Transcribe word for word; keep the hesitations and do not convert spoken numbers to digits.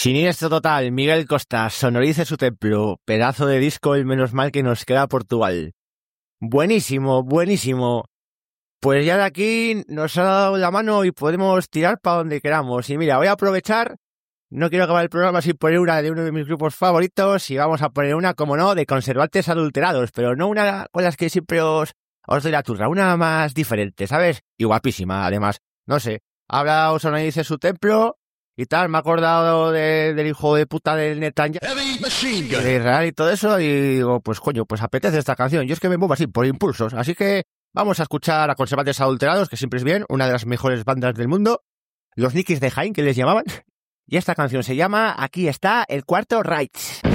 Siniestro total, Miguel Costa, sonorice su templo, pedazo de disco, el menos mal que nos queda Portugal. Buenísimo, buenísimo. Pues ya de aquí nos ha dado la mano y podemos tirar para donde queramos. Y mira, voy a aprovechar, no quiero acabar el programa sin poner una de uno de mis grupos favoritos, y vamos a poner una, como no, de Conservantes Adulterados, pero no una con las que siempre os, os doy la turra, una más diferente, ¿sabes? Y guapísima, además. No sé, habla o sonorice su templo y tal, me he acordado de, del hijo de puta del Netanyahu, de Israel y todo eso, y digo, pues coño, pues apetece esta canción. Yo es que me muevo así, por impulsos, así que vamos a escuchar a Conservantes Adulterados, que siempre es bien, una de las mejores bandas del mundo, los Nikis de Jaén, que les llamaban, y esta canción se llama Aquí está el cuarto Rights.